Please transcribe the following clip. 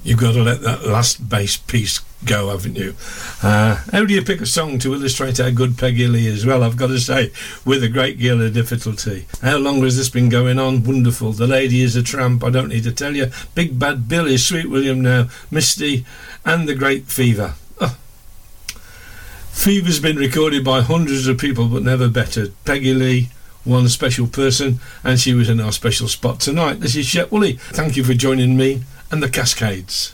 You've got to let that last bass piece go, haven't you? How do you pick a song to illustrate how good Peggy Lee is? Well, I've got to say, with a great deal of difficulty. How long has this been going on? Wonderful. The Lady is a Tramp, I don't need to tell you. Big Bad Bill is Sweet William now, Misty, and The Great Fever. Oh. Fever's been recorded by hundreds of people, but never better. Peggy Lee, one special person, and she was in our special spot tonight. This is Shep Woolley. Thank you for joining me and the Cascades.